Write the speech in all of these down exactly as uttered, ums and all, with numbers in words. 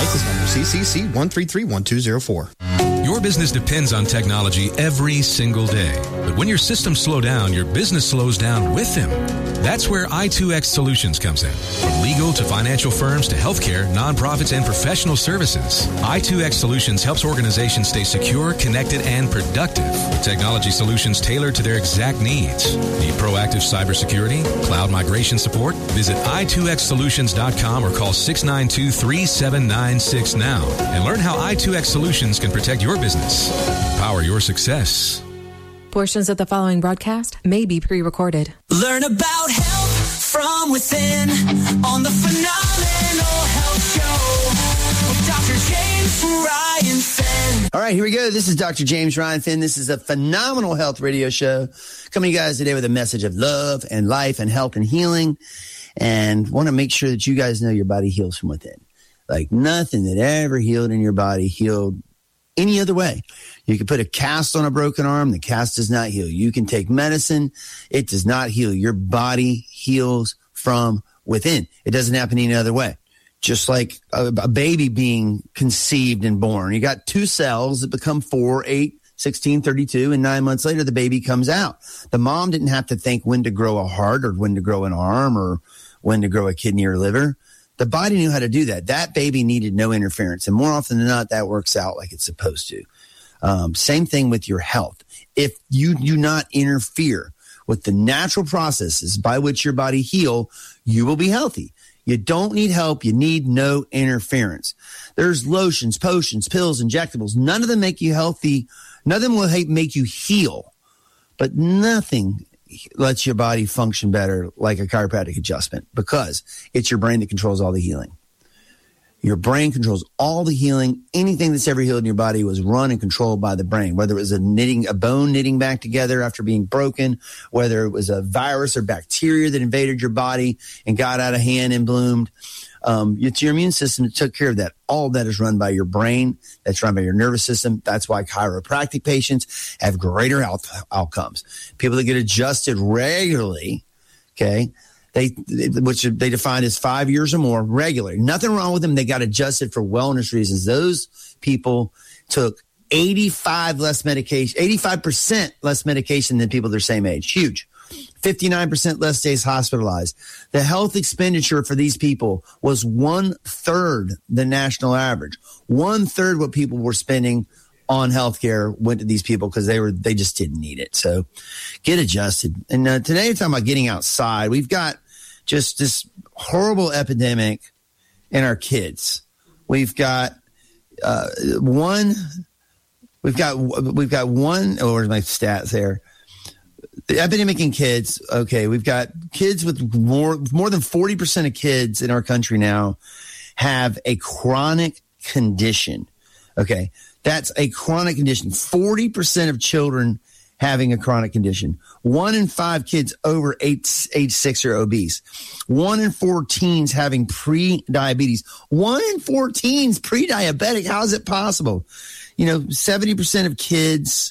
License number C C C one three three one two zero four. Your business depends on technology every single day. But when your systems slow down, your business slows down with them. That's where I two X Solutions comes in. From legal to financial firms to healthcare, nonprofits, and professional services, I two X Solutions helps organizations stay secure, connected, and productive with technology solutions tailored to their exact needs. Need proactive cybersecurity, cloud migration support? Visit I two X solutions dot com or call six nine two, three seven nine six now and learn how I two X Solutions can protect your business. Power your success. Portions of the following broadcast may be pre-recorded. Learn about health from within on the Phenomenal Health Show with Doctor James Ryan Finn. All right, here we go. This is Doctor James Ryan Finn. This is a Phenomenal Health Radio Show coming to you guys today with a message of love and life and health and healing, and want to make sure that you guys know your body heals from within. Like nothing that ever healed in your body healed any other way. You can put a cast on a broken arm. The cast does not heal. You can take medicine. It does not heal. Your body heals from within. It doesn't happen any other way. Just like a, a baby being conceived and born. You got two cells that become four, eight, sixteen, thirty-two, and nine months later, the baby comes out. The mom didn't have to think when to grow a heart or when to grow an arm or when to grow a kidney or liver. The body knew how to do that. That baby needed no interference. And more often than not, that works out like it's supposed to. Um, same thing with your health. If you do not interfere with the natural processes by which your body heal, you will be healthy. You don't need help. You need no interference. There's lotions, potions, pills, injectables. None of them make you healthy. None of them will make you heal. But nothing lets your body function better like a chiropractic adjustment, because it's your brain that controls all the healing. Your brain controls all the healing. Anything that's ever healed in your body was run and controlled by the brain, whether it was a knitting, a bone knitting back together after being broken, whether it was a virus or bacteria that invaded your body and got out of hand and bloomed. Um, it's your immune system that took care of that. All of that is run by your brain. That's run by your nervous system. That's why chiropractic patients have greater health outcomes. People that get adjusted regularly, okay, they, which they define as five years or more regularly. Nothing wrong with them. They got adjusted for wellness reasons. Those people took eighty-five less medication, eighty-five percent less medication than people their same age. Huge. fifty-nine percent less days hospitalized. The health expenditure for these people was one third the national average. One third what people were spending on healthcare went to these people because they were they just didn't need it. So get adjusted. And uh, today we're talking about getting outside. We've got just this horrible epidemic in our kids. We've got uh, one. We've got we've got one. Oh, where's my stats there? The epidemic in kids. Okay, we've got kids with more more than forty percent of kids in our country now have a chronic condition. Okay, that's a chronic condition. forty percent of children having a chronic condition. One in five kids over eight, age six are obese. One in four teens having pre-diabetes. One in four teens pre-diabetic. How is it possible? You know, seventy percent of kids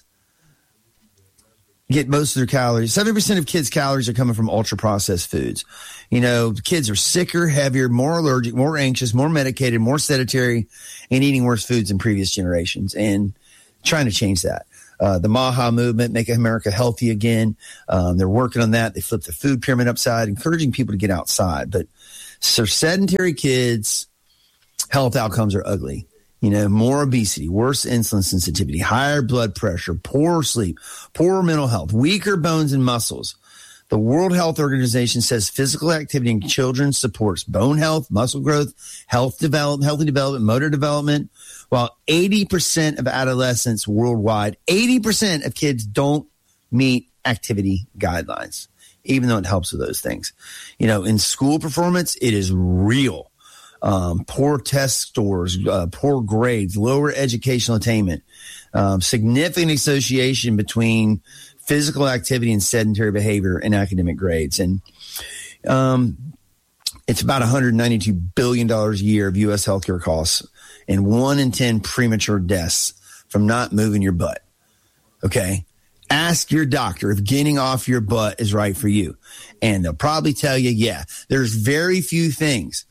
get most of their calories. seventy percent of kids' calories are coming from ultra-processed foods. You know, kids are sicker, heavier, more allergic, more anxious, more medicated, more sedentary, and eating worse foods than previous generations, and trying to change that. Uh, the MAHA movement, Make America Healthy Again, um, they're working on that. They flipped the food pyramid upside, encouraging people to get outside. But so sedentary kids, health outcomes are ugly. You know, more obesity, worse insulin sensitivity, higher blood pressure, poor sleep, poor mental health, weaker bones and muscles. The World Health Organization says physical activity in children supports bone health, muscle growth, health development, healthy development, motor development, while eighty percent of adolescents worldwide, eighty percent of kids don't meet activity guidelines, even though it helps with those things. You know, in school performance, it is real. Um, poor test scores, uh, poor grades, lower educational attainment, um, significant association between physical activity and sedentary behavior and academic grades. And um, it's about one hundred ninety-two billion dollars a year of U S healthcare costs and one in ten premature deaths from not moving your butt. Okay. Ask your doctor if getting off your butt is right for you. And they'll probably tell you, yeah, there's very few things.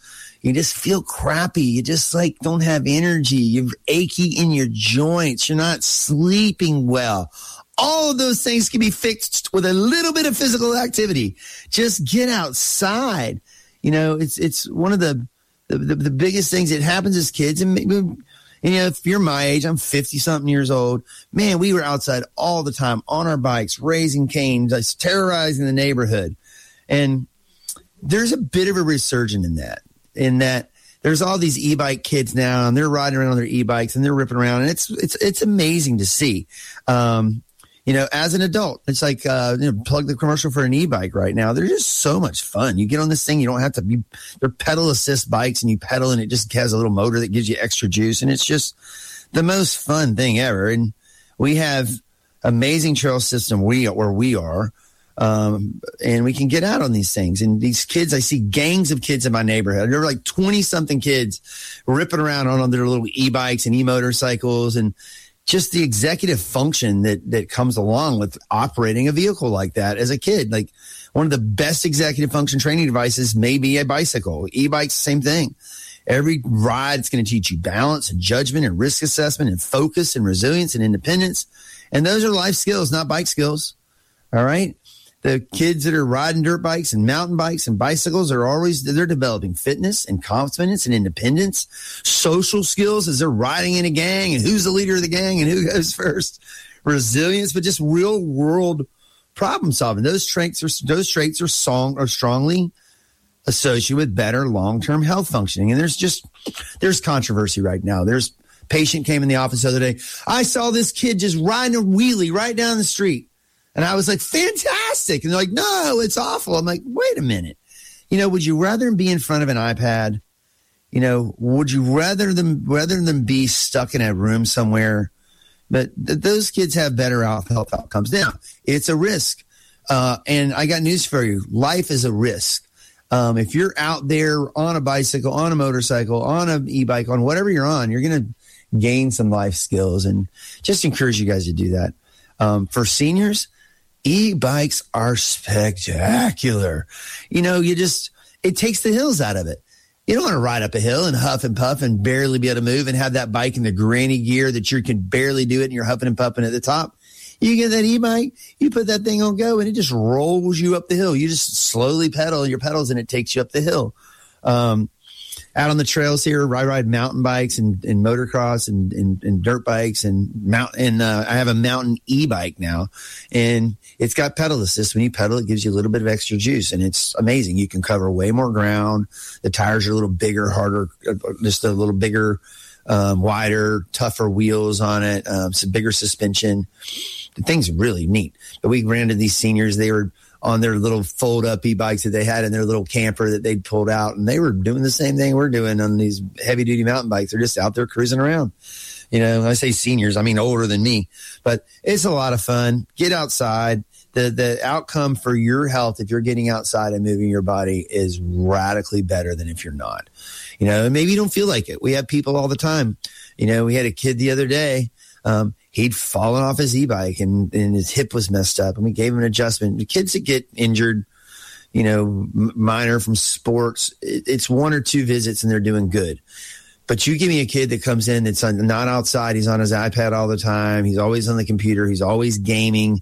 You just feel crappy. You just like don't have energy. You're achy in your joints. You're not sleeping well. All of those things can be fixed with a little bit of physical activity. Just get outside. You know, it's it's one of the the, the, the biggest things that happens as kids. And, and, you know, if you're my age, I'm fifty-something years old. Man, we were outside all the time on our bikes, raising canes, like, terrorizing the neighborhood. And there's a bit of a resurgence in that, in that there's all these e-bike kids now, and they're riding around on their e-bikes, and they're ripping around. And it's it's it's amazing to see. Um You know, as an adult, it's like, uh, you know, plug the commercial for an e-bike right now. They're just so much fun. You get on this thing, you don't have to be, they're pedal assist bikes, and you pedal and it just has a little motor that gives you extra juice. And it's just the most fun thing ever. And we have amazing trail system we where we are. Um, and we can get out on these things. And these kids, I see gangs of kids in my neighborhood. There are like twenty something kids ripping around on their little e-bikes and e-motorcycles, and just the executive function that that comes along with operating a vehicle like that as a kid. Like, one of the best executive function training devices may be a bicycle. E-bikes, same thing. Every ride, it's going to teach you balance and judgment and risk assessment and focus and resilience and independence. And those are life skills, not bike skills. All right. The kids that are riding dirt bikes and mountain bikes and bicycles are always, they're developing fitness and confidence and independence, social skills as they're riding in a gang, and who's the leader of the gang and who goes first, resilience, but just real world problem solving. Those traits are, those traits are, song, are strongly associated with better long-term health functioning. And there's just, there's controversy right now. There's patient came in the office the other day. I saw this kid just riding a wheelie right down the street. And I was like, fantastic. And they're like, no, it's awful. I'm like, wait a minute. You know, would you rather be in front of an iPad? You know, would you rather them rather than be stuck in a room somewhere? But th- those kids have better health outcomes. Now, it's a risk. Uh, and I got news for you. Life is a risk. Um, if you're out there on a bicycle, on a motorcycle, on an e-bike, on whatever you're on, you're going to gain some life skills, and just encourage you guys to do that. Um, for seniors, e-bikes are spectacular. You know, you just, it takes the hills out of it. You don't want to ride up a hill and huff and puff and barely be able to move and have that bike in the granny gear that you can barely do it and you're huffing and puffing at the top. You get that e-bike, you put that thing on go, and it just rolls you up the hill. You just slowly pedal your pedals and it takes you up the hill. Um, out on the trails here, I ride mountain bikes and, and motocross and, and, and dirt bikes and mount. And uh, I have a mountain e-bike now, and it's got pedal assist. When you pedal, it gives you a little bit of extra juice, and it's amazing. You can cover way more ground. The tires are a little bigger, harder, just a little bigger, um, wider, tougher wheels on it. Um, some bigger suspension. The thing's really neat. But we ran into these seniors. They were on their little fold-up e-bikes that they had in their little camper that they'd pulled out, and they were doing the same thing we're doing on these heavy-duty mountain bikes. They're just out there cruising around. You know, when I say seniors, I mean older than me. But it's a lot of fun. Get outside. The the outcome for your health, if you're getting outside and moving your body, is radically better than if you're not. You know, and maybe you don't feel like it. We have people all the time. You know, we had a kid the other day. Um, he'd fallen off his e-bike and, and his hip was messed up, and we gave him an adjustment. The kids that get injured, you know, m- minor from sports, it, it's one or two visits and they're doing good. But you give me a kid that comes in that's on, not outside. He's on his iPad all the time. He's always on the computer. He's always gaming.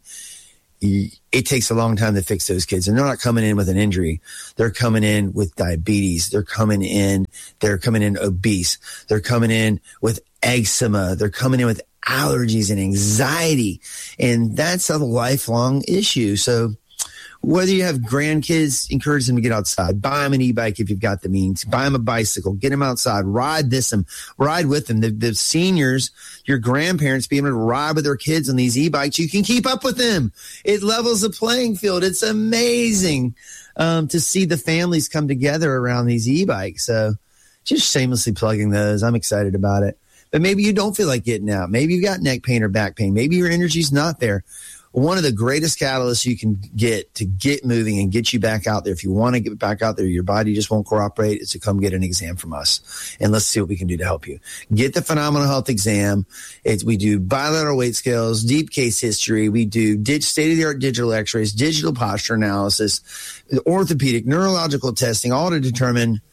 He, it takes a long time to fix those kids. And they're not coming in with an injury. They're coming in with diabetes. They're coming in. They're coming in obese. They're coming in with eczema. They're coming in with allergies and anxiety. And that's a lifelong issue. So whether you have grandkids, encourage them to get outside. Buy them an e-bike if you've got the means. Buy them a bicycle. Get them outside. Ride this and ride with them. The, the seniors, your grandparents, be able to ride with their kids on these e-bikes. You can keep up with them. It levels the playing field. It's amazing um, to see the families come together around these e-bikes. So just shamelessly plugging those. I'm excited about it. But maybe you don't feel like getting out. Maybe you've got neck pain or back pain. Maybe your energy's not there. One of the greatest catalysts you can get to get moving and get you back out there, if you want to get back out there, your body just won't cooperate, is to come get an exam from us. And let's see what we can do to help you. Get the Phenomenal Health exam. It's, we do bilateral weight scales, deep case history. We do dig, state-of-the-art digital x-rays, digital posture analysis, orthopedic, neurological testing, all to determine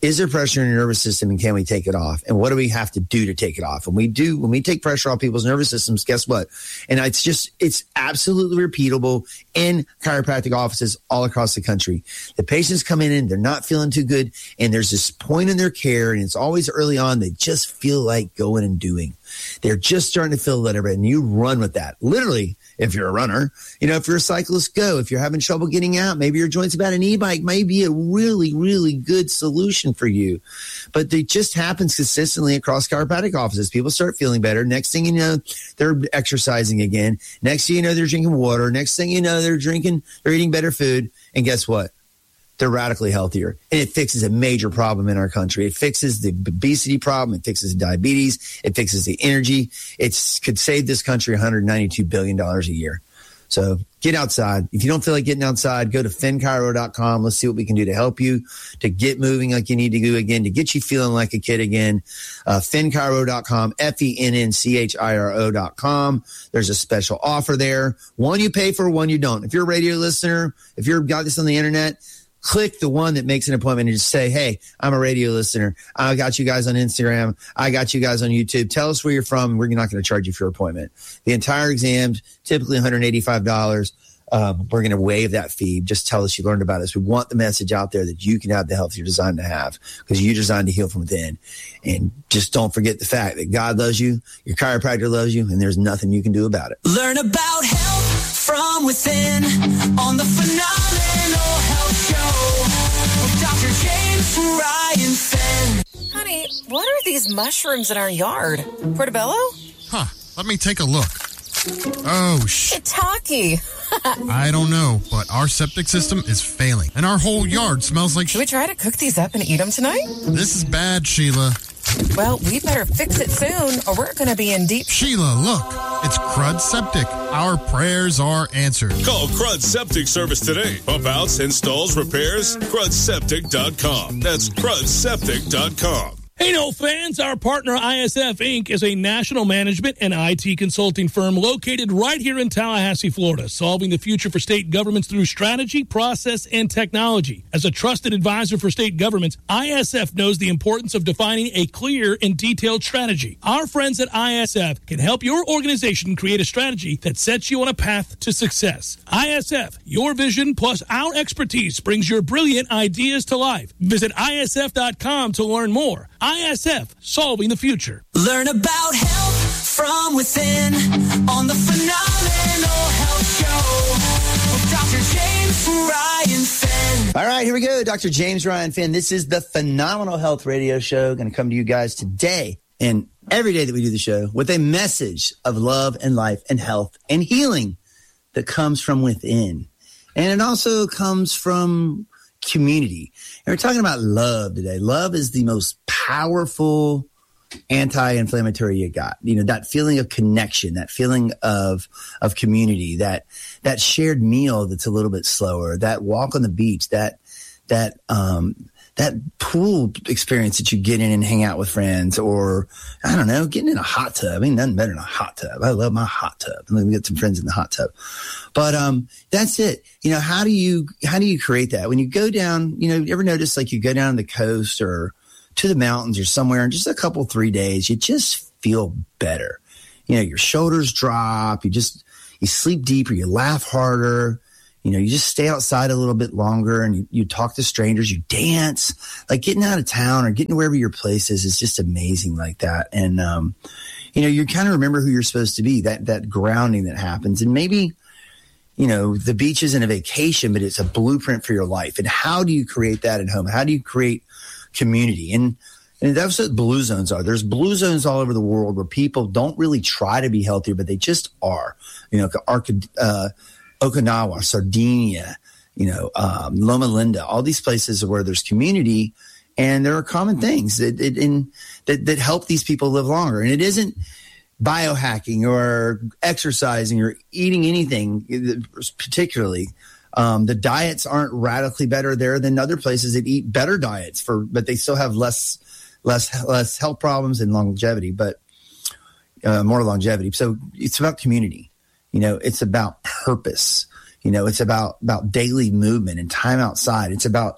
is there pressure in your nervous system and can we take it off? And what do we have to do to take it off? And we do, when we take pressure off people's nervous systems, guess what? And it's just, it's absolutely repeatable in chiropractic offices all across the country. The patients come in and they're not feeling too good. And there's this point in their care, and it's always early on, they just feel like going and doing. They're just starting to feel a little bit, and you run with that. Literally, if you're a runner, you know, if you're a cyclist, go. If you're having trouble getting out, maybe your joints about an e-bike may be a really, really good solution for you. But it just happens consistently across chiropractic offices. People start feeling better. Next thing you know, they're exercising again. Next thing you know, they're drinking water. Next thing you know, they're drinking, they're eating better food. And guess what? They're radically healthier. And it fixes a major problem in our country. It fixes the obesity problem. It fixes diabetes. It fixes the energy. It could save this country one hundred ninety-two billion dollars a year. So get outside. If you don't feel like getting outside, go to fin chiro dot com. Let's see what we can do to help you, to get moving like you need to do again, to get you feeling like a kid again. Uh, fin chiro dot com, F E N N C H I R O dot com. There's a special offer there. One you pay for, one you don't. If you're a radio listener, if you've got this on the internet, click the one that makes an appointment and just say, hey, I'm a radio listener. I got you guys on Instagram. I got you guys on YouTube. Tell us where you're from. We're not going to charge you for your appointment. The entire exam's typically one hundred eighty-five dollars. Um, we're going to waive that fee. Just tell us you learned about us. We want the message out there that you can have the health you're designed to have, because you're designed to heal from within. And just don't forget the fact that God loves you, your chiropractor loves you, and there's nothing you can do about it. Learn about health from within on the Phenomenal Health Show with Doctor James Ryan Fenn. Honey, what are these mushrooms in our yard? Portobello? Huh. Let me take a look. Oh, sh... Shiitake. I don't know, but our septic system is failing, and our whole yard smells like... Should we try to cook these up and eat them tonight? This is bad, Sheila. Well, we better fix it soon, or we're going to be in deep... Sheila, look. It's Crud Septic. Our prayers are answered. Call Crud Septic Service today. Pump outs, installs, repairs, crud septic dot com. That's crud septic dot com. Hey, no fans, our partner I S F Incorporated is a national management and I T consulting firm located right here in Tallahassee, Florida, solving the future for state governments through strategy, process, and technology. As a trusted advisor for state governments, I S F knows the importance of defining a clear and detailed strategy. Our friends at I S F can help your organization create a strategy that sets you on a path to success. I S F, your vision plus our expertise brings your brilliant ideas to life. Visit I S F dot com to learn more. I S F, solving the future. Learn about health from within on the Phenomenal Health Show with Doctor James Ryan Fenn. All right, here we go. Doctor James Ryan Fenn. This is the Phenomenal Health Radio Show. Going to come to you guys today and every day that we do the show with a message of love and life and health and healing that comes from within. And it also comes from community. And we're talking about love today. Love is the most powerful anti-inflammatory you got. You know, that feeling of connection, that feeling of of community, that that shared meal that's a little bit slower, that walk on the beach, that that um that pool experience that you get in and hang out with friends, or I don't know, getting in a hot tub. I mean, nothing better than a hot tub. I love my hot tub. Let me get some friends in the hot tub. But um, that's it. You know, how do you how do you create that when you go down? You know, you ever notice like you go down the coast or to the mountains or somewhere in just a couple three days, you just feel better. You know, your shoulders drop. You just you sleep deeper. You laugh harder. You know, you just stay outside a little bit longer and you, you talk to strangers, you dance. Like getting out of town or getting wherever your place is is just amazing like that. And, um, you know, you kind of remember who you're supposed to be, that that grounding that happens. And maybe, you know, the beach isn't a vacation, but it's a blueprint for your life. And how do you create that at home? How do you create community? And, and that's what blue zones are. There's blue zones all over the world where people don't really try to be healthier, but they just are. You know, uh, Okinawa, Sardinia, you know, um, Loma Linda, all these places where there's community and there are common things that, that, in, that, that help these people live longer. And it isn't biohacking or exercising or eating anything particularly. Um, the diets aren't radically better there than other places that eat better diets for, but they still have less, less, less health problems and longevity, but uh, more longevity. So it's about community. You know, it's about purpose. You know, it's about, about daily movement and time outside. It's about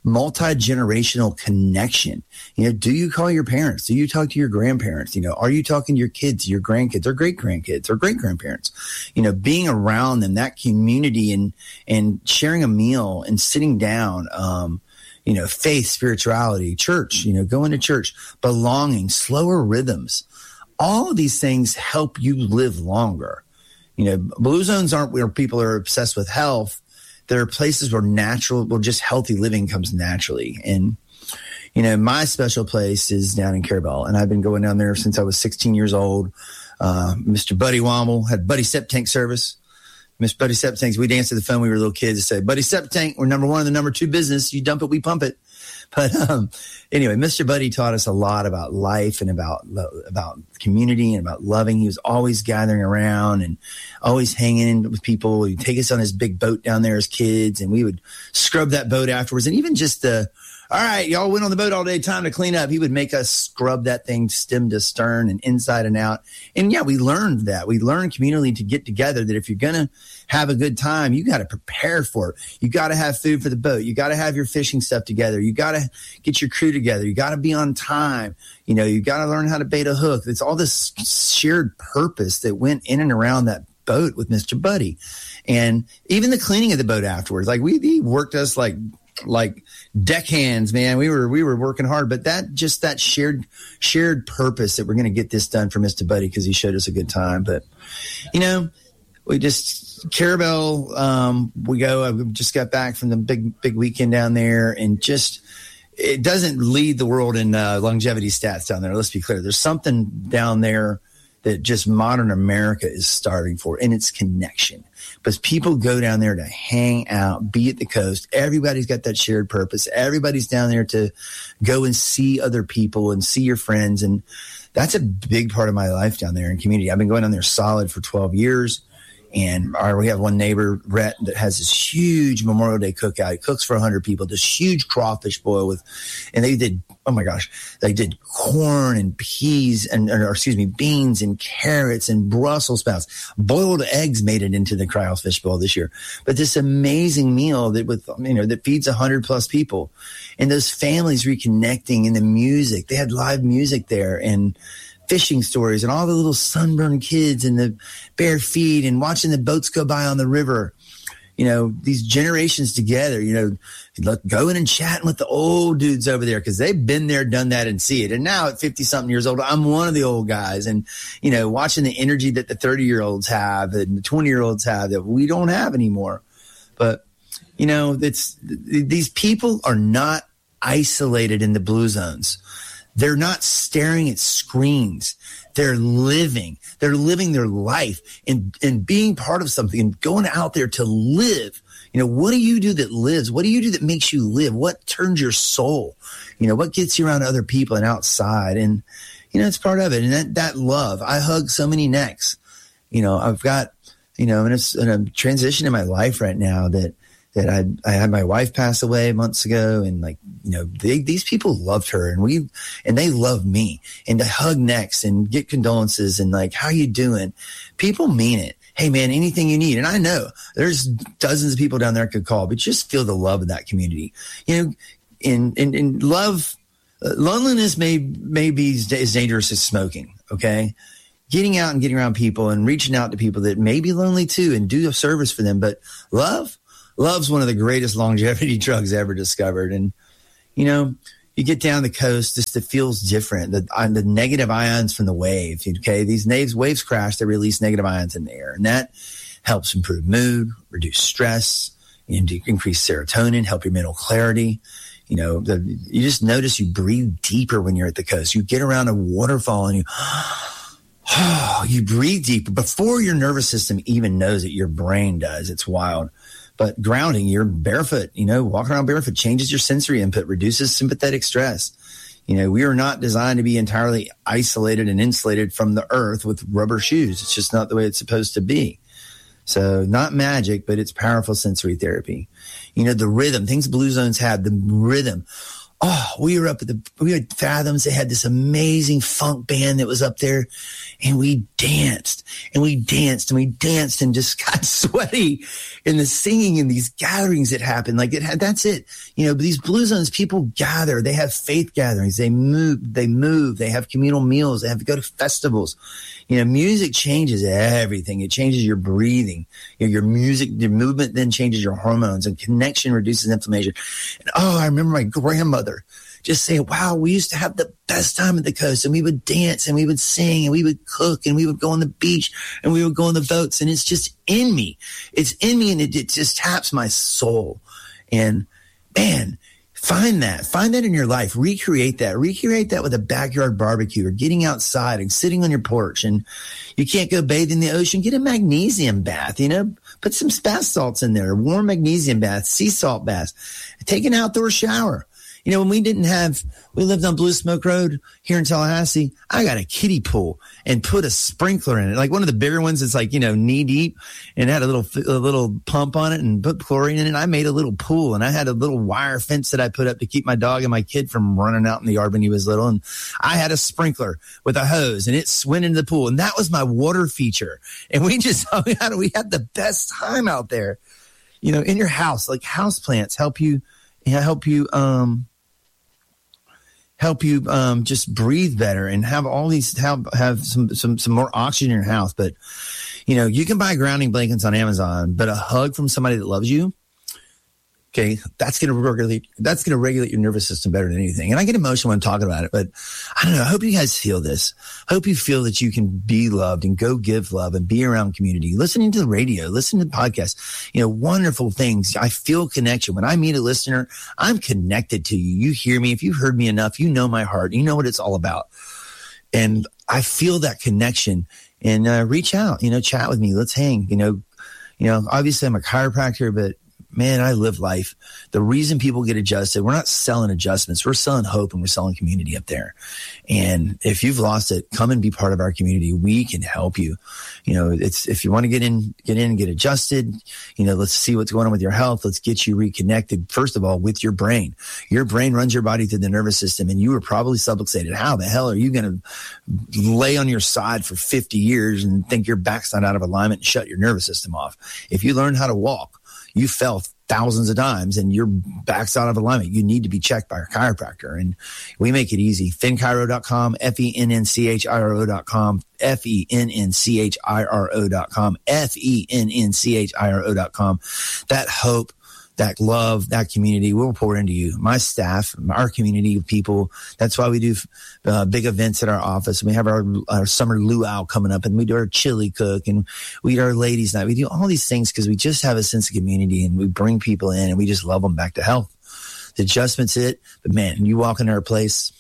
multi-generational connection. You know, do you call your parents? Do you talk to your grandparents? You know, are you talking to your kids, your grandkids, or great grandkids, or great grandparents? You know, being around them, that community, and and sharing a meal and sitting down. Um, you know, faith, spirituality, church. You know, going to church, belonging, slower rhythms. All of these things help you live longer. You know, blue zones aren't where people are obsessed with health. There are places where natural, well, just healthy living comes naturally. And, you know, my special place is down in Carabel, and I've been going down there since I was sixteen years old. Uh, Mister Buddy Womble had Buddy Septic Tank service. Miss Buddy Septic Tanks, we'd answer the phone when we were little kids and say, Buddy Septic Tank, we're number one and the number two business. You dump it, we pump it. But um, anyway, Mister Buddy taught us a lot about life and about about community and about loving. He was always gathering around and always hanging in with people. He'd take us on his big boat down there as kids, and we would scrub that boat afterwards. And even just the, all right, y'all went on the boat all day, time to clean up. He would make us scrub that thing stem to stern and inside and out. And yeah, we learned that. We learned communally to get together, that if you're going to have a good time, you got to prepare for it. You got to have food for the boat. You got to have your fishing stuff together. You got to get your crew together. You got to be on time. You know, you got to learn how to bait a hook. It's all this shared purpose that went in and around that boat with Mister Buddy. And even the cleaning of the boat afterwards, like we, he worked us like, like deckhands, man. We were, we were working hard, but that just that shared, shared purpose that we're going to get this done for Mister Buddy, because he showed us a good time. But, you know, we just, Carabel, um, we go, I just got back from the big, big weekend down there, and just, it doesn't lead the world in uh, longevity stats down there. Let's be clear. There's something down there that just modern America is starving for, and it's connection. But people go down there to hang out, be at the coast. Everybody's got that shared purpose. Everybody's down there to go and see other people and see your friends. And that's a big part of my life down there in community. I've been going down there solid for twelve years. And our, we have one neighbor, Rhett, that has this huge Memorial Day cookout. He cooks for one hundred people, this huge crawfish boil with, and they did, oh my gosh, they did corn and peas and, or excuse me, beans and carrots and Brussels sprouts. Boiled eggs made it into the crawfish boil this year. But this amazing meal that with, you know, that feeds one hundred plus people. And those families reconnecting, and the music. They had live music there, and fishing stories, and all the little sunburned kids and the bare feet, and watching the boats go by on the river. You know, these generations together, you know, going and chatting with the old dudes over there, because they've been there, done that, and see it. And now at fifty something years old, I'm one of the old guys, and, you know, watching the energy that the thirty year olds have and the twenty year olds have that we don't have anymore. But, you know, it's, these people are not isolated in the blue zones. They're not staring at screens. They're living. They're living their life and, and being part of something and going out there to live. You know, what do you do that lives? What do you do that makes you live? What turns your soul? You know, what gets you around other people and outside? And, you know, it's part of it. And that, that love, I hug so many necks. You know, I've got, you know, and it's in a transition in my life right now that, that I, I had my wife pass away months ago, and like, you know, they, these people loved her, and we, and they love me, and to hug necks and get condolences and like, how you doing? People mean it. Hey man, anything you need. And I know there's dozens of people down there I could call, but just feel the love of that community. You know, in, in, in love, uh, loneliness may, may be as dangerous as smoking. Okay. Getting out and getting around people and reaching out to people that may be lonely too, and do a service for them. But love, Love's one of the greatest longevity drugs ever discovered. And, you know, you get down the coast, just it feels different. The, uh, the negative ions from the wave, okay? These waves, waves crash, they release negative ions in the air. And that helps improve mood, reduce stress, and increase serotonin, help your mental clarity. You know, the, you just notice you breathe deeper when you're at the coast. You get around a waterfall and you... Oh, you breathe deeper before your nervous system even knows it. Your brain does. It's wild. But grounding, you're barefoot, you know, walking around barefoot changes your sensory input, reduces sympathetic stress. You know, we are not designed to be entirely isolated and insulated from the earth with rubber shoes. It's just not the way it's supposed to be. So not magic, but it's powerful sensory therapy. You know, the rhythm, things blue zones have, the rhythm. Oh, we were up at the, we had Fathoms. They had this amazing funk band that was up there, and we danced and we danced and we danced and just got sweaty in the singing and these gatherings that happened. Like it had, that's it. You know, these Blue Zones, people gather, they have faith gatherings, they move, they move, they have communal meals, they have to go to festivals. You know, music changes everything. It changes your breathing. You know, your music, your movement then changes your hormones, and connection reduces inflammation. And oh, I remember my grandmother just saying, wow, we used to have the best time at the coast, and we would dance and we would sing and we would cook and we would go on the beach and we would go on the boats. And it's just in me. It's in me, and it, it just taps my soul. And man, find that. Find that in your life. Recreate that. Recreate that with a backyard barbecue, or getting outside and sitting on your porch. And you can't go bathe in the ocean, get a magnesium bath, you know, put some bath salts in there, warm magnesium bath, sea salt baths, take an outdoor shower. You know, when we didn't have, we lived on Blue Smoke Road here in Tallahassee, I got a kiddie pool and put a sprinkler in it. Like one of the bigger ones that's like, you know, knee deep, and had a little, a little pump on it and put chlorine in it. I made a little pool, and I had a little wire fence that I put up to keep my dog and my kid from running out in the yard when he was little. And I had a sprinkler with a hose, and it went into the pool. And that was my water feature. And we just, we had, we had the best time out there, you know, in your house. Like house plants help you, help you, um, help you um, just breathe better and have all these have have some some some more oxygen in your house. But you know, you can buy grounding blankets on Amazon, but a hug from somebody that loves you, okay, that's gonna regulate that's gonna regulate your nervous system better than anything. And I get emotional when I'm talking about it, but I don't know. I hope you guys feel this. I hope you feel that you can be loved and go give love and be around community. Listening to the radio, listening to podcasts, you know, wonderful things. I feel connection. When I meet a listener, I'm connected to you. You hear me. If you've heard me enough, you know my heart. You know what it's all about. And I feel that connection. And uh, reach out, you know, chat with me. Let's hang. You know, you know. Obviously, I'm a chiropractor, but man, I live life. The reason people get adjusted, we're not selling adjustments. We're selling hope, and we're selling community up there. And if you've lost it, come and be part of our community. We can help you. You know, it's, if you want to get in, get in and get adjusted, you know, let's see what's going on with your health. Let's get you reconnected, first of all, with your brain. Your brain runs your body through the nervous system, and you were probably subluxated. How the hell are you going to lay on your side for fifty years and think your back's not out of alignment and shut your nervous system off? If you learn how to walk, you fell thousands of times and your back's out of alignment. You need to be checked by a chiropractor, and we make it easy. Fenn Chiro dot com, F E N N C H I R O dot com, F E N N C H I R O dot com, F E N N C H I R O dot com. That hope, that love, that community will pour into you. My staff, our community of people. That's why we do uh, big events at our office. We have our, our summer luau coming up, and we do our chili cook, and we do our ladies' night. We do all these things because we just have a sense of community, and we bring people in, and we just love them back to health. The adjustment's it, but man, you walk into our place,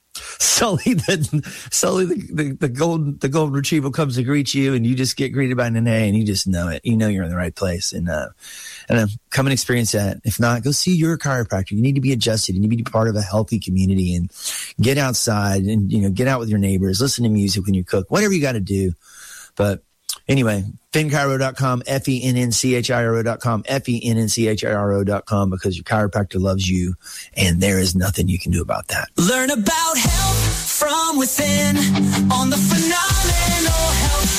Sully, the Sully, the, the, the golden, the golden retriever comes to greet you, and you just get greeted by Nene, and you just know it. You know you're in the right place, and uh, and uh, come and experience that. If not, go see your chiropractor. You need to be adjusted. You need to be part of a healthy community, and get outside, and you know, get out with your neighbors, listen to music when you cook, whatever you got to do. But anyway, Fenn Chiro dot com, F E N N C H I R O dot com, F E N N C H I R O dot com, because your chiropractor loves you, and there is nothing you can do about that. Learn about health from within on the Phenomenal Health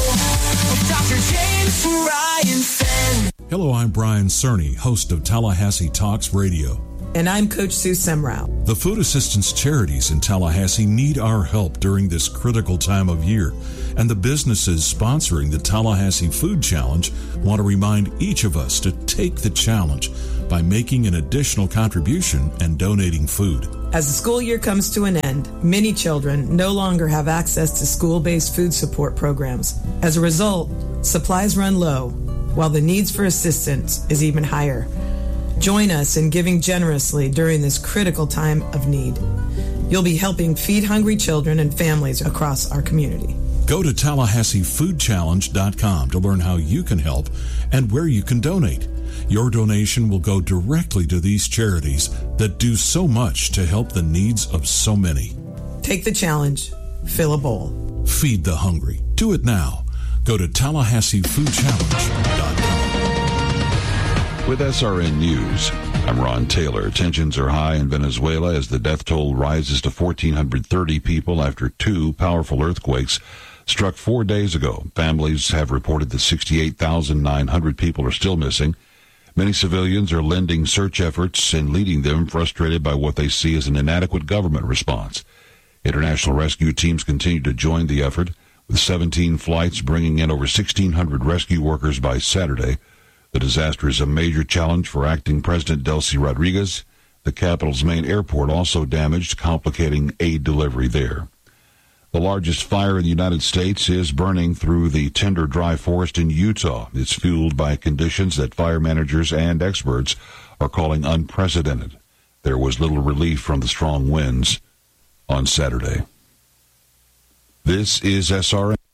Show with Doctor James Ryan Fenn. Hello, I'm Brian Cerny, host of Tallahassee Talks Radio. And I'm Coach Sue Semrau. The food assistance charities in Tallahassee need our help during this critical time of year, and the businesses sponsoring the Tallahassee Food Challenge want to remind each of us to take the challenge by making an additional contribution and donating food. As the school year comes to an end, many children no longer have access to school-based food support programs. As a result, supplies run low, while the needs for assistance is even higher. Join us in giving generously during this critical time of need. You'll be helping feed hungry children and families across our community. Go to Tallahassee Food Challenge dot com to learn how you can help and where you can donate. Your donation will go directly to these charities that do so much to help the needs of so many. Take the challenge. Fill a bowl. Feed the hungry. Do it now. Go to Tallahassee Food Challenge dot com. With S R N News, I'm Ron Taylor. Tensions are high in Venezuela as the death toll rises to one thousand four hundred thirty people after two powerful earthquakes struck four days ago. Families have reported that sixty-eight thousand nine hundred people are still missing. Many civilians are lending search efforts and leading them, frustrated by what they see as an inadequate government response. International rescue teams continue to join the effort, with seventeen flights bringing in over sixteen hundred rescue workers by Saturday. The disaster is a major challenge for acting President Delcy Rodriguez. The capital's main airport also damaged, complicating aid delivery there. The largest fire in the United States is burning through the tender dry forest in Utah. It's fueled by conditions that fire managers and experts are calling unprecedented. There was little relief from the strong winds on Saturday. This is S R N.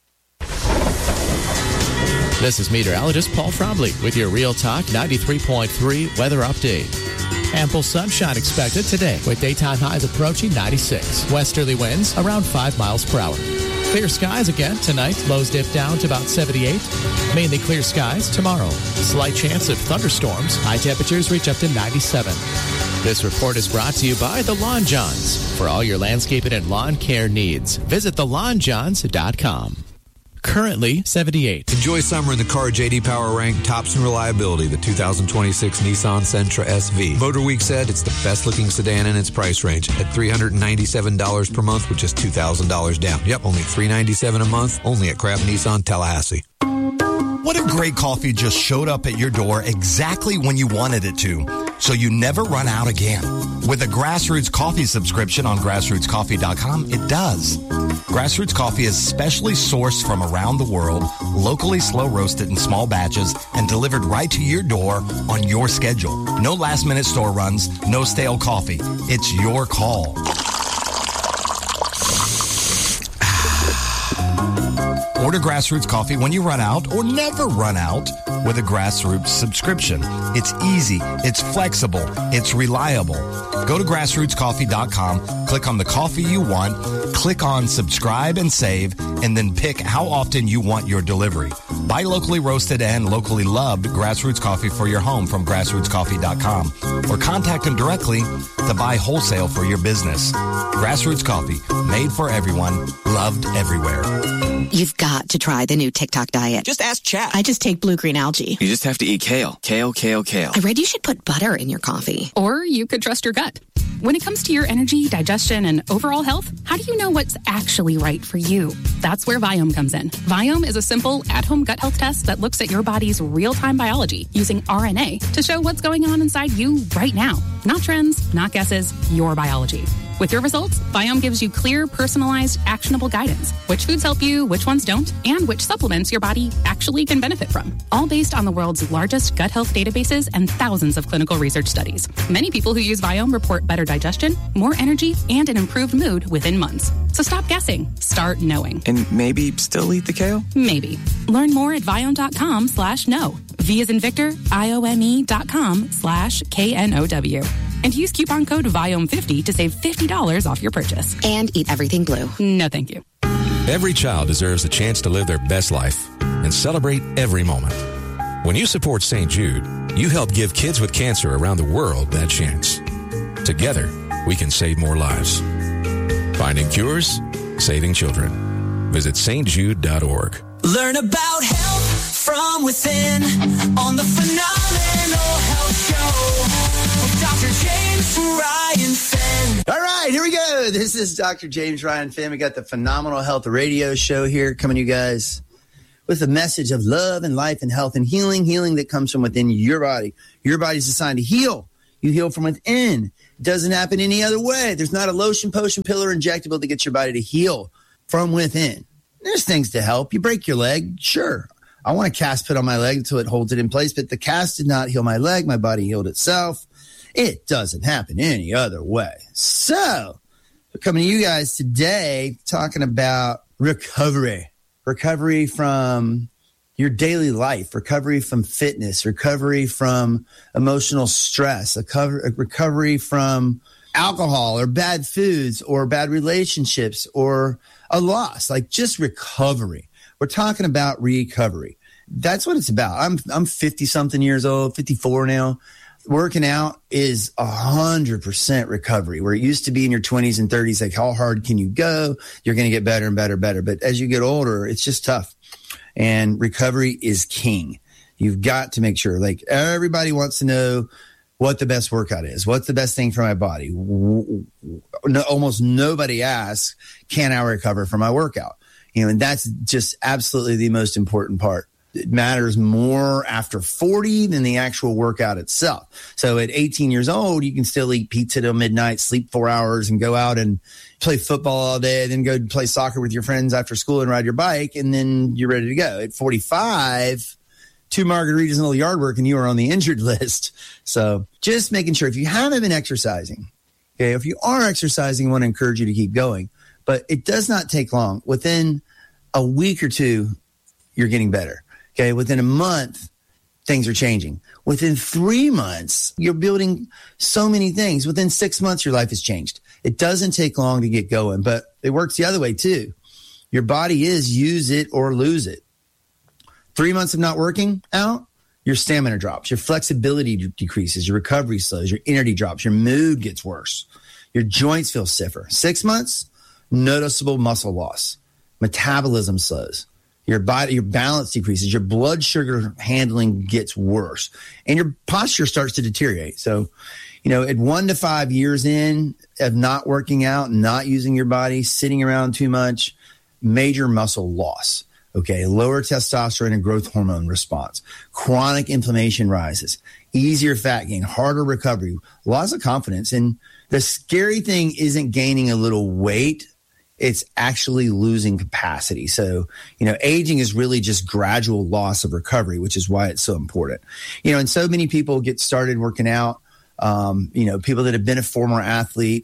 This is meteorologist Paul Frobley with your Real Talk ninety-three point three weather update. Ample sunshine expected today with daytime highs approaching ninety-six. Westerly winds around five miles per hour. Clear skies again tonight. Lows dip down to about seventy-eight. Mainly clear skies tomorrow. Slight chance of thunderstorms. High temperatures reach up to ninety-seven. This report is brought to you by The Lawn Johns. For all your landscaping and lawn care needs, visit the lawn johns dot com. Currently seventy-eight. Enjoy summer in the car. J D Power ranked tops in reliability the two thousand twenty-six Nissan Sentra S V. Motor Week said it's the best looking sedan in its price range at three hundred ninety-seven dollars per month with just two thousand dollars down. Yep, only three hundred ninety-seven dollars a month, only at Craft Nissan Tallahassee. What if great coffee just showed up at your door exactly when you wanted it to, so you never run out again? With a Grassroots Coffee subscription on grassroots coffee dot com, it does. Grassroots Coffee is specially sourced from around the world, locally slow roasted in small batches, and delivered right to your door on your schedule. No last-minute store runs, no stale coffee. It's your call. Order Grassroots Coffee when you run out or never run out with a Grassroots subscription. It's easy, it's flexible, it's reliable. Go to grassroots coffee dot com, click on the coffee you want, click on subscribe and save, and then pick how often you want your delivery. Buy locally roasted and locally loved Grassroots Coffee for your home from grassroots coffee dot com or contact them directly to buy wholesale for your business. Grassroots Coffee, made for everyone, loved everywhere. You've got to try the new TikTok diet. Just ask Chat. I just take blue-green algae. You just have to eat kale. Kale, kale, kale. I read you should put butter in your coffee. Or you could trust your gut. When it comes to your energy, digestion, and overall health, how do you know what's actually right for you? That's where Viome comes in. Viome is a simple, at-home gut health test that looks at your body's real-time biology using R N A to show what's going on inside you right now. Not trends, not guesses, your biology. With your results, Viome gives you clear, personalized, actionable guidance. Which foods help you, which ones don't, and which supplements your body actually can benefit from. All based on the world's largest gut health databases and thousands of clinical research studies. Many people who use Viome report better digestion, more energy, and an improved mood within months. So stop guessing. Start knowing. And maybe still eat the kale? Maybe. Learn more at viome.com slash no. V as in Victor, I O M E dot com slash K N O W. And use coupon code Viome fifty to save fifty dollars off your purchase. And eat everything blue. No, thank you. Every child deserves a chance to live their best life and celebrate every moment. When you support Saint Jude, you help give kids with cancer around the world that chance. Together, we can save more lives. Finding cures, saving children. Visit s t jude dot org. Learn about health from within on the Phenomenal Health Show with Doctor James Ryan Finn. All right, here we go. This is Doctor James Ryan Finn. We got the Phenomenal Health Radio Show here coming to you guys with a message of love and life and health and healing, healing that comes from within your body. Your body's designed to heal. You heal from within. It doesn't happen any other way. There's not a lotion, potion, pill, or injectable to get your body to heal from within. There's things to help. You break your leg, sure. I want a cast put on my leg until it holds it in place, but the cast did not heal my leg. My body healed itself. It doesn't happen any other way. So, we're coming to you guys today talking about recovery. Recovery from your daily life, recovery from fitness, recovery from emotional stress, recovery from alcohol or bad foods or bad relationships or a loss, like just recovery. We're talking about recovery. That's what it's about. I'm I'm fifty something years old, fifty-four now. working out is a hundred percent recovery, where it used to be in your twenties and thirties, like how hard can you go? You're going to get better and better and better. But as you get older, it's just tough. And recovery is king. You've got to make sure, like everybody wants to know what the best workout is. What's the best thing for my body? No, almost nobody asks, can I recover from my workout? You know, and that's just absolutely the most important part. It matters more after forty than the actual workout itself. So at eighteen years old, you can still eat pizza till midnight, sleep four hours and go out and play football all day, then go play soccer with your friends after school and ride your bike, and then you're ready to go. At forty-five, two margaritas and a little yard work, and you are on the injured list. So just making sure if you haven't been exercising, okay, if you are exercising, I want to encourage you to keep going. But it does not take long. Within a week or two, you're getting better. Okay, within a month, things are changing. Within three months, you're building so many things. Within six months, your life has changed. It doesn't take long to get going, but it works the other way too. Your body is use it or lose it. Three months of not working out, your stamina drops, your flexibility decreases, your recovery slows, your energy drops, your mood gets worse, your joints feel stiffer. Six months, noticeable muscle loss, metabolism slows. Your body, your balance decreases, your blood sugar handling gets worse, and your posture starts to deteriorate. So, you know, at one to five years in of not working out, not using your body, sitting around too much, major muscle loss. Okay, lower testosterone and growth hormone response, chronic inflammation rises, easier fat gain, harder recovery, loss of confidence. And the scary thing isn't gaining a little weight. It's actually losing capacity. So, you know, aging is really just gradual loss of recovery, which is why it's so important. You know, and so many people get started working out, um, you know, people that have been a former athlete,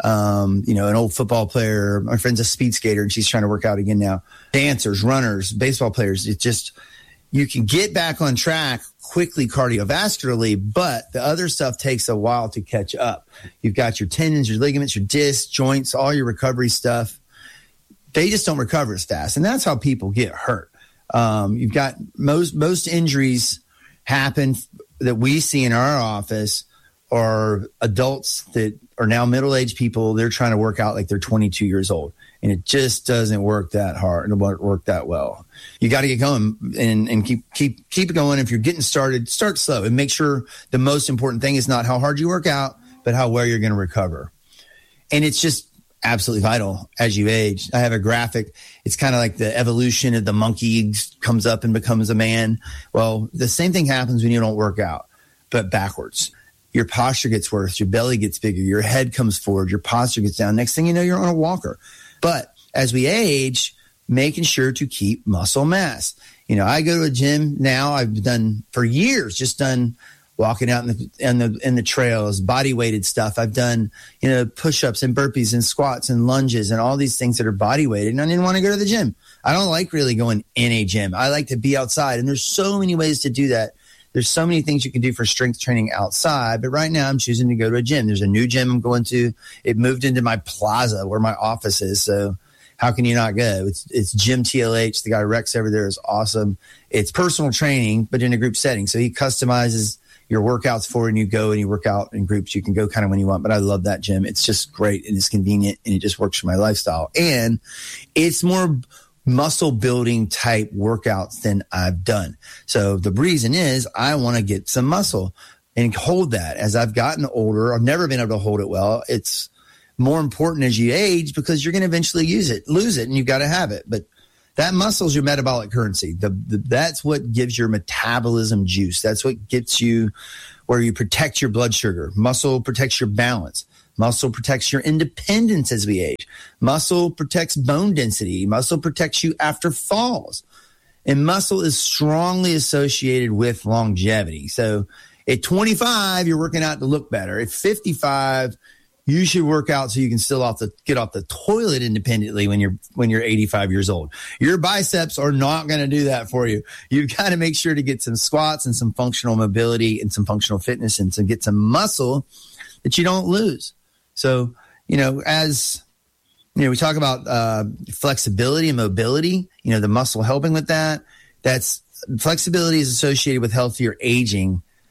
um, you know, an old football player. My friend's a speed skater and she's trying to work out again now. Dancers, runners, baseball players. It's just, you can get back on track quickly cardiovascularly, but the other stuff takes a while to catch up. You've got your tendons, your ligaments, your discs, joints, all your recovery stuff. They just don't recover as fast. And that's how people get hurt. Um, you've got most, most injuries happen that we see in our office are adults that are now middle-aged people. They're trying to work out like they're twenty-two years old. And it just doesn't work that hard. It won't work that well. You got to get going and, and keep, keep, keep it going. If you're getting started, start slow and make sure the most important thing is not how hard you work out, but how well you're going to recover. And it's just absolutely vital as you age. I have a graphic. It's kind of like the evolution of the monkey comes up and becomes a man. Well, the same thing happens when you don't work out, but backwards. Your posture gets worse. Your belly gets bigger. Your head comes forward. Your posture gets down. Next thing you know, you're on a walker. But as we age, making sure to keep muscle mass. You know, I go to a gym now. I've done for years, just done walking out in the, in the, in the trails, body weighted stuff. I've done, you know, push-ups and burpees and squats and lunges and all these things that are body weighted. And I didn't want to go to the gym. I don't like really going in a gym. I like to be outside. And there's so many ways to do that. There's so many things you can do for strength training outside, but right now I'm choosing to go to a gym. There's a new gym I'm going to. It moved into my plaza where my office is. So how can you not go? It's, it's Gym T L H. The guy Rex over there is awesome. It's personal training, but in a group setting. So he customizes your workouts for you, and you go and you work out in groups. You can go kind of when you want, but I love that gym. It's just great and it's convenient and it just works for my lifestyle. And it's more muscle building type workouts than I've done. So the reason is I want to get some muscle and hold that. As I've gotten older, I've never been able to hold it well. It's more important as you age because you're going to eventually use it, lose it, and you've got to have it. But that muscle is your metabolic currency. The, the, that's what gives your metabolism juice. That's what gets you where you protect your blood sugar. Muscle protects your balance. Muscle protects your independence as we age. Muscle protects bone density. Muscle protects you after falls. And muscle is strongly associated with longevity. So at twenty-five, you're working out to look better. At fifty-five, you should work out so you can still off the, get off the toilet independently when you're when you're eighty-five years old. Your biceps are not going to do that for you. You've got to make sure to get some squats and some functional mobility and some functional fitness and to get some muscle that you don't lose. So, you know, as, you know, we talk about uh, flexibility and mobility, you know, the muscle helping with that. That's flexibility is associated with healthier aging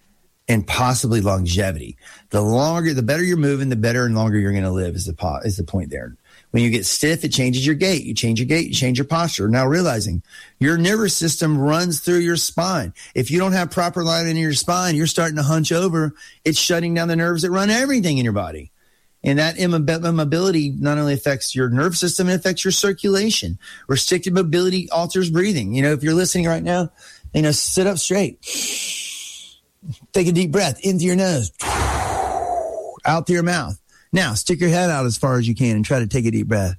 and possibly longevity. The longer, the better you're moving, the better and longer you're going to live is the po- is the point there. When you get stiff, it changes your gait. You change your gait, you change your posture. Now realizing your nervous system runs through your spine. If you don't have proper alignment in your spine, you're starting to hunch over. It's shutting down the nerves that run everything in your body. And that immobility not only affects your nerve system, it affects your circulation. Restricted mobility alters breathing. You know, if you're listening right now, you know, sit up straight. Take a deep breath into your nose, out through your mouth. Now, stick your head out as far as you can and try to take a deep breath.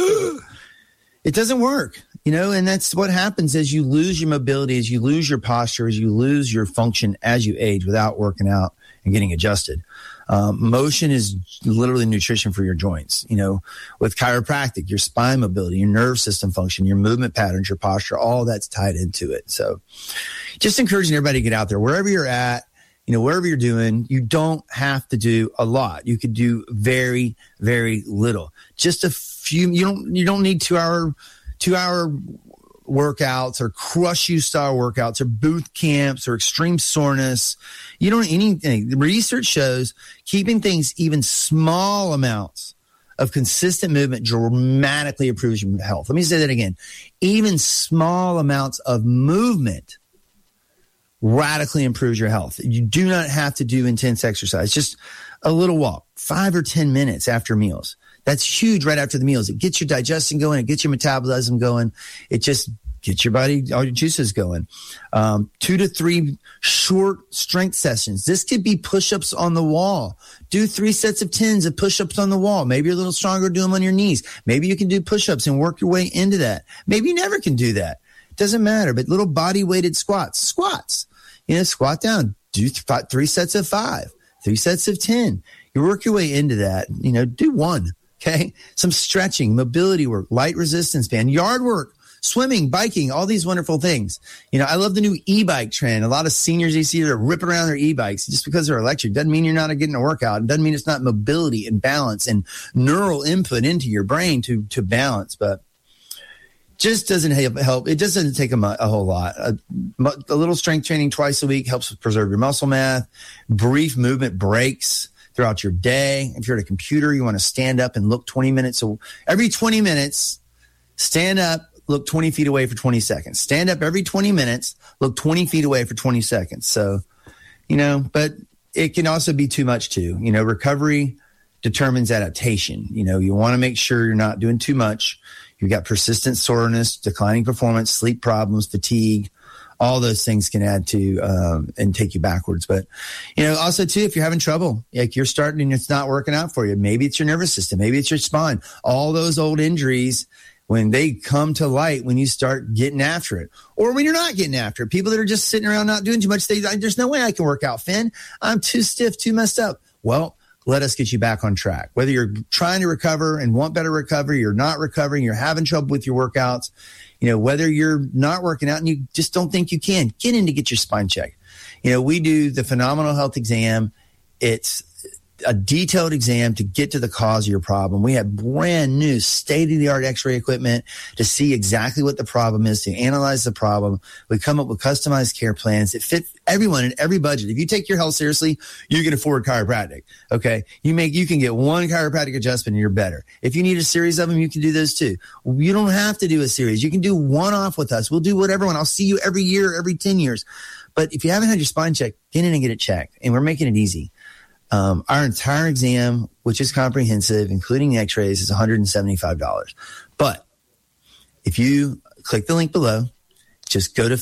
It doesn't work, you know, and that's what happens as you lose your mobility, as you lose your posture, as you lose your function as you age without working out and getting adjusted. Um, motion is literally nutrition for your joints. You know, with chiropractic, your spine mobility, your nerve system function, your movement patterns, your posture, all that's tied into it. So just encouraging everybody to get out there wherever you're at, you know, wherever you're doing. You don't have to do a lot. You could do very, very little. Just a few. You don't, you don't need two hour, two hour workouts or crush you style workouts or boot camps or extreme soreness. You don't need anything. The research shows keeping things even small amounts of consistent movement dramatically improves your health. Let me say that again. Even small amounts of movement radically improves your health. You do not have to do intense exercise. Just a little walk, five or ten minutes after meals. That's huge right after the meals. It gets your digestion going. It gets your metabolism going. It just gets your body, all your juices going. Um, two to three short strength sessions. This could be push-ups on the wall. Do three sets of tens of push-ups on the wall. Maybe you're a little stronger, do them on your knees. Maybe you can do push-ups and work your way into that. Maybe you never can do that. Doesn't matter, but little body-weighted squats. Squats. You know, squat down. Do th- three sets of five. Three sets of ten. You work your way into that. You know, do one. Okay. Some stretching, mobility work, light resistance band, yard work, swimming, biking, all these wonderful things. You know, I love the new e-bike trend. A lot of seniors you see that are ripping around their e-bikes just because they're electric. Doesn't mean you're not getting a workout. It doesn't mean it's not mobility and balance and neural input into your brain to, to balance, but just doesn't help. It just doesn't take a, a whole lot. A, a little strength training twice a week helps preserve your muscle mass. Brief movement breaks throughout your day. If you're at a computer, you want to stand up and look twenty minutes. So every twenty minutes, stand up, look twenty feet away for twenty seconds. Stand up every twenty minutes, look twenty feet away for twenty seconds. So, you know, but it can also be too much too. You know, recovery determines adaptation. You know, you want to make sure you're not doing too much. You've got persistent soreness, declining performance, sleep problems, fatigue. All those things can add to um, and take you backwards. But, you know, also, too, if you're having trouble, like you're starting and it's not working out for you, maybe it's your nervous system, maybe it's your spine, all those old injuries, when they come to light, when you start getting after it, or when you're not getting after it, people that are just sitting around not doing too much, they, there's no way I can work out, Finn. I'm too stiff, too messed up. Well, let us get you back on track. Whether you're trying to recover and want better recovery, you're not recovering, you're having trouble with your workouts, you know, whether you're not working out and you just don't think you can, get in to get your spine checked. You know, we do the Phenomenal Health Exam. It's a detailed exam to get to the cause of your problem. We have brand new state-of-the-art x-ray equipment to see exactly what the problem is, to analyze the problem. We come up with customized care plans that fit everyone in every budget. If you take your health seriously, you can afford chiropractic. Okay. You make, you can get one chiropractic adjustment and you're better. If you need a series of them, you can do those too. You don't have to do a series. You can do one off with us. We'll do whatever one. I'll see you every year, every ten years. But if you haven't had your spine checked, get in and get it checked. And we're making it easy. Um, our entire exam, which is comprehensive, including the x-rays, is one hundred seventy-five dollars. But if you click the link below, just go to